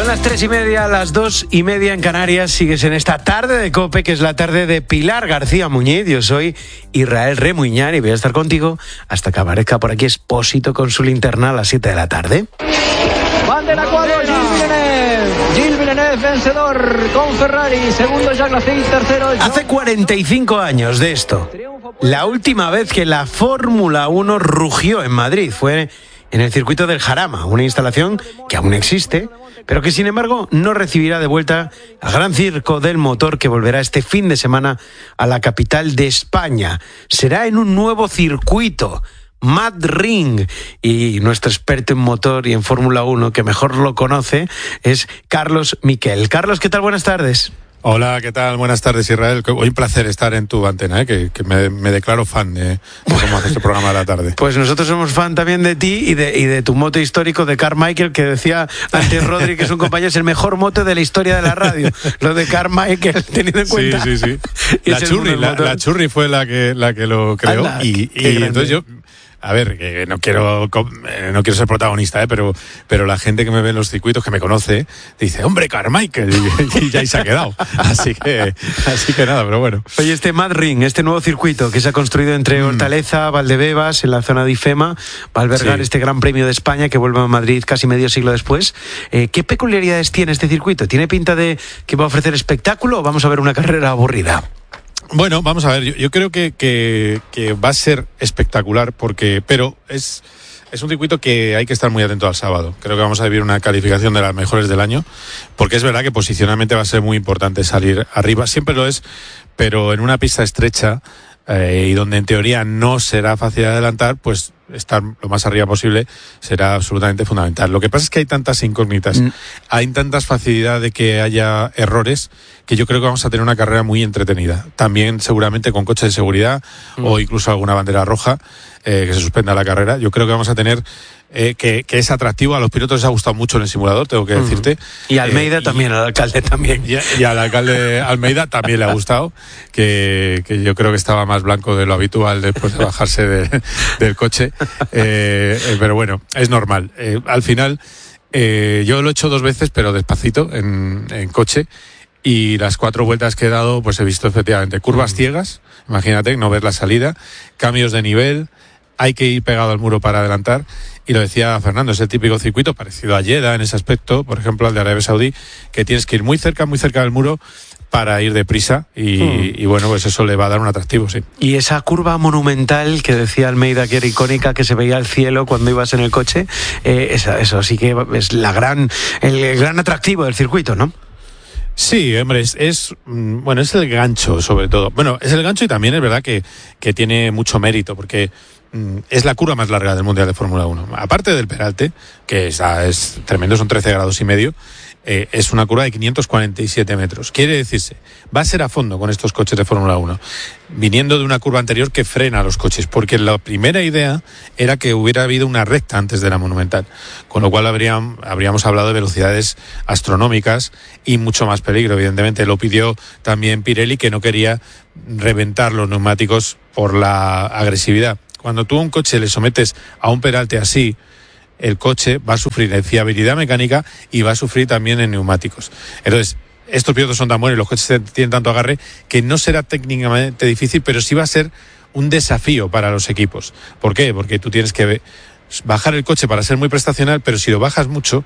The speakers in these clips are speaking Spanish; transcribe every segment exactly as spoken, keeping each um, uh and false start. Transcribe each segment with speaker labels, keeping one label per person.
Speaker 1: las tres y media, las dos y media en Canarias. Sigues en esta tarde de COPE, que es la tarde de Pilar García Muñiz. Yo soy Israel Remuñán y voy a estar contigo hasta que aparezca por aquí Expósito con su linterna a las siete de la tarde.
Speaker 2: Van de la cuadro Gilles Villeneuve. Gilles Villeneuve vencedor con Ferrari. Segundo Jacques Lafitte, tercero.
Speaker 1: Hace cuarenta y cinco años de esto. La última vez que la Fórmula uno rugió en Madrid fue en el circuito del Jarama, una instalación que aún existe, pero que sin embargo no recibirá de vuelta al Gran Circo del Motor, que volverá este fin de semana a la capital de España. Será en un nuevo circuito, Mad Ring, y nuestro experto en motor y en Fórmula uno, que mejor lo conoce, es Carlos Miquel. Carlos, ¿qué tal? Buenas tardes.
Speaker 3: Hola, ¿qué tal? Buenas tardes, Israel. Hoy un placer estar en tu antena, ¿eh? que, que me, me declaro fan de, de cómo haces este programa de la tarde.
Speaker 1: Pues nosotros somos fan también de ti y de, y de tu mote histórico de Carmichael, que decía antes Rodri, que es un compañero, es el mejor mote de la historia de la radio. Lo de Carmichael, teniendo en cuenta.
Speaker 3: Sí, sí, sí. La Churri, la, la Churri fue la que, la que lo creó. Anda, y y entonces yo... A ver, que no quiero no quiero ser protagonista, ¿eh? pero pero la gente que me ve en los circuitos, que me conoce, dice, hombre, Carmichael, y, y ya ahí se ha quedado. Así que así que nada, pero bueno.
Speaker 1: Oye, este Mad Ring, este nuevo circuito que se ha construido entre Hortaleza, Valdebebas, en la zona de IFEMA, va a albergar sí. este Gran Premio de España que vuelve a Madrid casi medio siglo después. Eh, ¿Qué peculiaridades tiene este circuito? ¿Tiene pinta de que va a ofrecer espectáculo o vamos a ver una carrera aburrida?
Speaker 3: Bueno, vamos a ver, yo, yo creo que, que, que va a ser espectacular, porque, pero es, es un circuito que hay que estar muy atento al sábado. Creo que vamos a vivir una calificación de las mejores del año, porque es verdad que posicionalmente va a ser muy importante salir arriba, siempre lo es, pero en una pista estrecha eh, y donde en teoría no será fácil adelantar, pues estar lo más arriba posible será absolutamente fundamental. Lo que pasa es que hay tantas incógnitas, mm. hay tantas facilidades de que haya errores, que yo creo que vamos a tener una carrera muy entretenida. También seguramente con coches de seguridad mm. o incluso alguna bandera roja, eh, que se suspenda la carrera. Yo creo que vamos a tener eh, que, que es atractivo. A los pilotos les ha gustado mucho en el simulador, tengo que decirte.
Speaker 1: Y a Almeida eh, también,
Speaker 3: y,
Speaker 1: al alcalde también.
Speaker 3: Y, y al alcalde Almeida también le ha gustado, que, que yo creo que estaba más blanco de lo habitual después de bajarse de, del coche. Eh, eh, pero bueno, es normal. Eh, al final, eh, yo lo he hecho dos veces, pero despacito, en, en coche. Y las cuatro vueltas que he dado, pues he visto efectivamente curvas ciegas, imagínate, no ver la salida, cambios de nivel, hay que ir pegado al muro para adelantar. Y lo decía Fernando, es el típico circuito parecido a Jeddah en ese aspecto, por ejemplo al de Arabia Saudí, que tienes que ir muy cerca, muy cerca del muro para ir deprisa y, hmm. y bueno, pues eso le va a dar un atractivo, sí.
Speaker 1: Y esa curva monumental que decía Almeida que era icónica, que se veía al cielo cuando ibas en el coche, eh, esa, eso sí que es la gran, el gran atractivo del circuito, ¿no?
Speaker 3: Sí, hombre, es, es bueno, es el gancho sobre todo. Bueno, es el gancho y también es verdad que, que tiene mucho mérito, porque mm, es la curva más larga del Mundial de Fórmula uno. Aparte del peralte, que es, es tremendo, son trece grados y medio, eh, es una curva de quinientos cuarenta y siete metros. Quiere decirse, va a ser a fondo con estos coches de Fórmula uno, viniendo de una curva anterior que frena a los coches, porque la primera idea era que hubiera habido una recta antes de la Monumental, con lo cual habrían, habríamos hablado de velocidades astronómicas y mucho más peligro. Evidentemente lo pidió también Pirelli, que no quería reventar los neumáticos por la agresividad. Cuando tú a un coche le sometes a un peralte así, el coche va a sufrir en fiabilidad mecánica y va a sufrir también en neumáticos. Entonces, estos pilotos son tan buenos y los coches tienen tanto agarre que no será técnicamente difícil, pero sí va a ser un desafío para los equipos. ¿Por qué? Porque tú tienes que bajar el coche para ser muy prestacional, pero si lo bajas mucho,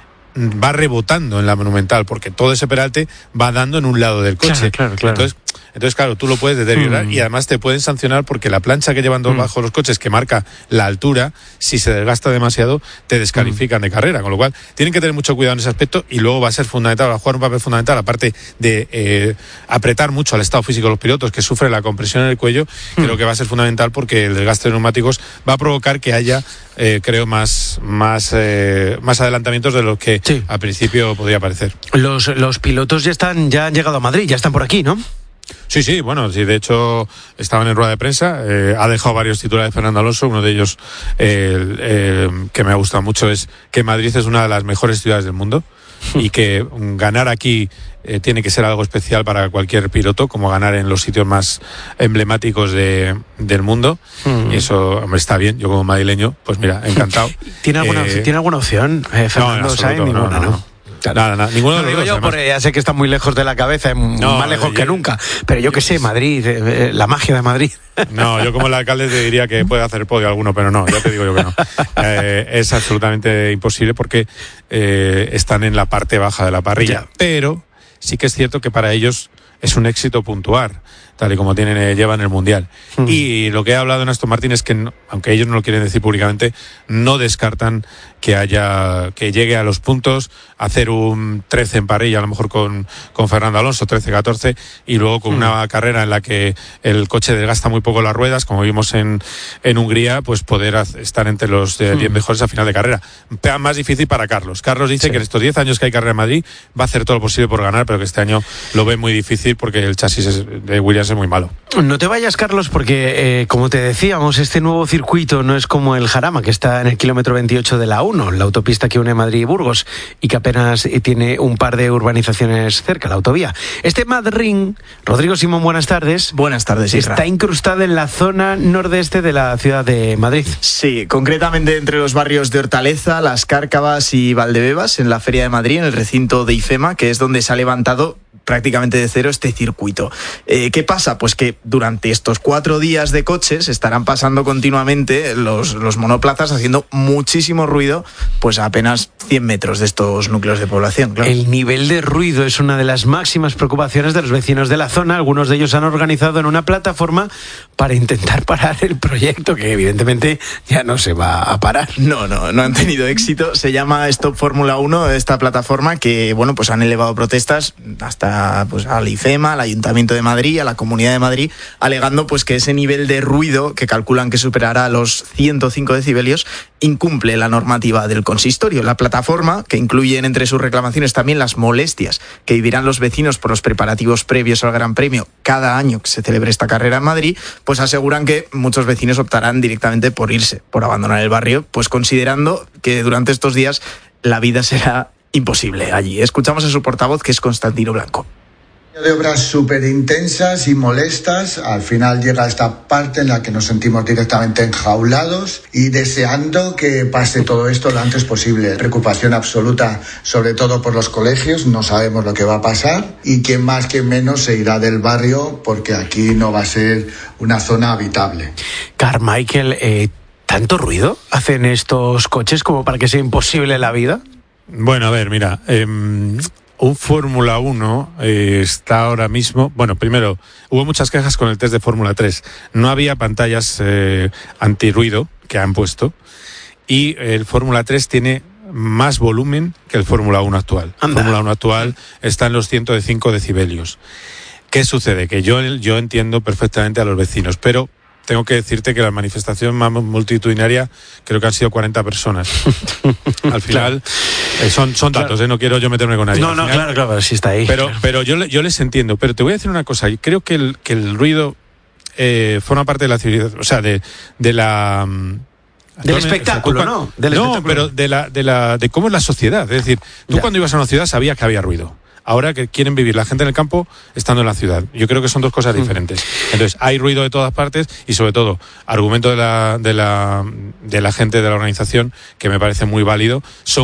Speaker 3: va rebotando en la Monumental, porque todo ese peralte va dando en un lado del coche.
Speaker 1: Claro, claro, claro.
Speaker 3: Entonces, entonces, claro, tú lo puedes deteriorar mm. y además te pueden sancionar, porque la plancha que llevan mm. bajo los coches, que marca la altura, si se desgasta demasiado, te descalifican mm. de carrera. Con lo cual, tienen que tener mucho cuidado en ese aspecto, y luego va a ser fundamental, va a jugar un papel fundamental, aparte de eh, apretar mucho al estado físico de los pilotos, que sufren la compresión en el cuello. Mm. Creo que va a ser fundamental, porque el desgaste de neumáticos va a provocar que haya, eh, creo, más, más, eh, más adelantamientos de los que sí. al principio podría parecer.
Speaker 1: Los, los pilotos ya están, ya han llegado a Madrid, ya están por aquí, ¿no?
Speaker 3: Sí, sí, bueno, sí, de hecho estaban en rueda de prensa, eh, ha dejado varios titulares Fernando Alonso, uno de ellos eh, eh, que me ha gustado mucho es que Madrid es una de las mejores ciudades del mundo y que ganar aquí eh, tiene que ser algo especial para cualquier piloto, como ganar en los sitios más emblemáticos de, del mundo. Mm. Y eso, hombre, está bien. Yo como madrileño, pues mira, encantado.
Speaker 1: ¿Tiene alguna, eh, ¿tiene alguna opción, eh, Fernando?
Speaker 3: No, en absoluto, no, no, no. Claro. Nada, nada, ninguno
Speaker 1: no,
Speaker 3: de los
Speaker 1: digo
Speaker 3: dos.
Speaker 1: Yo, porque ya sé que está muy lejos de la cabeza, no, más lejos yo, que nunca. Pero yo qué sé, Madrid, eh, la magia de Madrid.
Speaker 3: No, yo como el alcalde te diría que puede hacer podio alguno, pero no, ya te digo yo que no. Eh, es absolutamente imposible porque eh, están en la parte baja de la parrilla. Ya. Pero sí que es cierto que para ellos es un éxito puntuar, tal y como tienen, eh, llevan el Mundial. Mm. Y lo que he hablado en Aston Martin es que, no, aunque ellos no lo quieren decir públicamente, no descartan que haya que llegue a los puntos, hacer un trece en parrilla, a lo mejor con, con Fernando Alonso, trece catorce, y luego con mm. una carrera en la que el coche desgasta muy poco las ruedas, como vimos en, en Hungría, pues poder estar entre los eh, diez mm. mejores a final de carrera. Más difícil para Carlos. Carlos dice sí. que en estos diez años que hay carrera en Madrid va a hacer todo lo posible por ganar, pero que este año lo ve muy difícil porque el chasis es, de Williams es muy malo.
Speaker 1: No te vayas, Carlos, porque eh, como te decíamos, este nuevo circuito no es como el Jarama, que está en el kilómetro veintiocho de la uno, la autopista que une Madrid y Burgos, y que apenas tiene un par de urbanizaciones cerca, la autovía. Este Madrid, Rodrigo Simón, buenas tardes.
Speaker 4: Buenas tardes, Isra.
Speaker 1: Está incrustada en la zona nordeste de la ciudad de Madrid.
Speaker 4: Sí, concretamente entre los barrios de Hortaleza, Las Cárcavas y Valdebebas, en la Feria de Madrid, en el recinto de IFEMA, que es donde se ha levantado prácticamente de cero este circuito. Eh, ¿Qué pasa? Pues que durante estos cuatro días de coches estarán pasando continuamente los, los monoplazas haciendo muchísimo ruido, pues a apenas cien metros de estos núcleos de población. Claro.
Speaker 1: El nivel de ruido es una de las máximas preocupaciones de los vecinos de la zona. Algunos de ellos han organizado en una plataforma para intentar parar el proyecto, que evidentemente ya no se va a parar.
Speaker 4: No, no, no han tenido éxito. Se llama Stop Fórmula uno, esta plataforma que, bueno, pues han elevado protestas hasta pues al IFEMA, al Ayuntamiento de Madrid, a la Comunidad de Madrid, alegando pues que ese nivel de ruido, que calculan que superará los ciento cinco decibelios, incumple la normativa del consistorio. La plataforma, que incluye entre sus reclamaciones también las molestias que vivirán los vecinos por los preparativos previos al Gran Premio cada año que se celebre esta carrera en Madrid, pues aseguran que muchos vecinos optarán directamente por irse, por abandonar el barrio, pues considerando que durante estos días la vida será imposible allí. Escuchamos a su portavoz, que es Constantino Blanco.
Speaker 5: De obras súper intensas y molestas, al final llega esta parte en la que nos sentimos directamente enjaulados y deseando que pase todo esto lo antes posible. Preocupación absoluta, sobre todo por los colegios, no sabemos lo que va a pasar y quien más que menos se irá del barrio porque aquí no va a ser una zona habitable.
Speaker 1: Carmichael, eh, ¿tanto ruido hacen estos coches como para que sea imposible la vida?
Speaker 3: Bueno, a ver, mira, eh, un Fórmula uno eh, está ahora mismo... Bueno, primero, hubo muchas quejas con el test de Fórmula tres. No había pantallas eh, antirruido que han puesto y el Fórmula tres tiene más volumen que el Fórmula uno actual. El Fórmula uno actual está en los ciento cinco decibelios. ¿Qué sucede? Que yo, yo entiendo perfectamente a los vecinos, pero... Tengo que decirte que la manifestación más multitudinaria creo que han sido cuarenta personas. Al final, claro. eh, son, son datos, claro. eh, no quiero yo meterme con nadie.
Speaker 1: No,
Speaker 3: Al
Speaker 1: no,
Speaker 3: final,
Speaker 1: claro, claro, sí está ahí.
Speaker 3: Pero,
Speaker 1: claro.
Speaker 3: pero yo, yo les entiendo. Pero te voy a decir una cosa. Creo que el, que el ruido eh, forma parte de la civilización, o sea, de, de la...
Speaker 1: Del espectáculo, culpa, ¿no? Del
Speaker 3: no,
Speaker 1: espectáculo.
Speaker 3: pero de, la, de, la, de cómo es la sociedad. Es decir, tú ya. cuando ibas a una ciudad sabías que había ruido. Ahora que quieren vivir la gente en el campo estando en la ciudad. Yo creo que son dos cosas diferentes. Entonces, hay ruido de todas partes y sobre todo, argumento de la, de la, de la gente de la organización que me parece muy válido, son